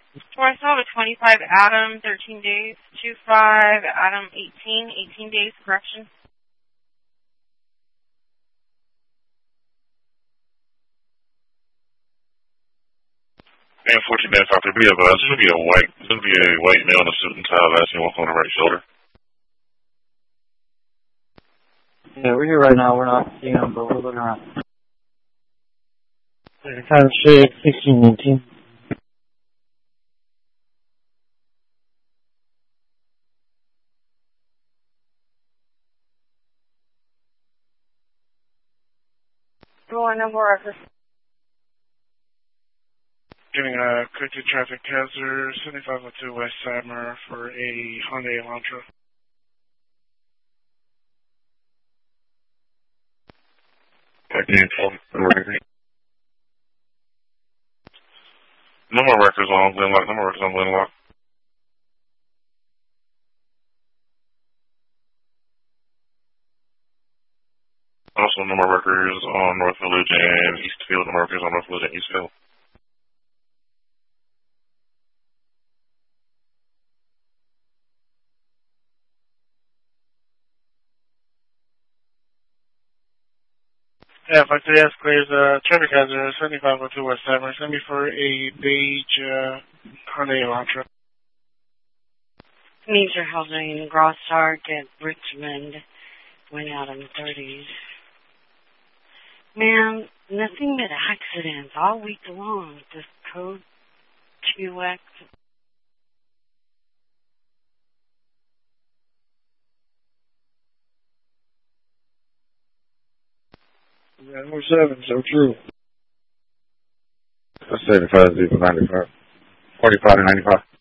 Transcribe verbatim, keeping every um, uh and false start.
So I saw the twenty-five Adam, thirteen days. two five Adam, eighteen, eighteen days, correction. And fourteen days after be advised, this would be a white, this would be a white male in a suit and tie, last walk on the right shoulder. Yeah, we're here right now. We're not seeing them, but we're looking around. Kind of shade, sixteen, eighteen. Door number record. Getting a corrected traffic hazard, seventy-five oh two West Sadmer for a Hyundai Elantra. No more records on Glenlock, no more records on Glenlock. Also, no more records on North Village and Eastfield, no more records on North Village and Eastfield. Yeah, five three S clears uh, traffic hazard, seventy-five oh two West Sadmer. Send me for a beige uh, Hyundai Elantra. Major housing, Grossark at Richmond went out in the thirties. Man, nothing but accidents all week long with this code two X. Yeah, number seven, so true. That's seventy-five, zero, ninety-five. forty-five to ninety-five.